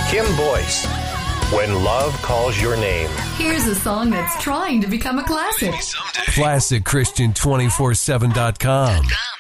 Kim Boyce, When Love Calls Your Name. Here's a song that's trying to become a classic. Classic Christian 247.com.